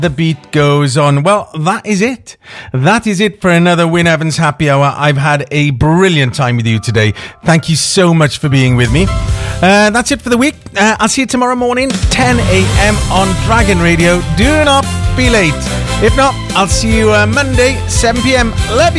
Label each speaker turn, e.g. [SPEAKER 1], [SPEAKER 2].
[SPEAKER 1] The beat goes on. Well, that is it. That is it for another Wyn Evans Happy Hour. I've had a brilliant time with you today. Thank you so much for being with me. That's it for the week. I'll see you tomorrow morning, 10 a.m. on Dragon Radio. Do not be late. If not, I'll see you Monday, 7 p.m. Love you.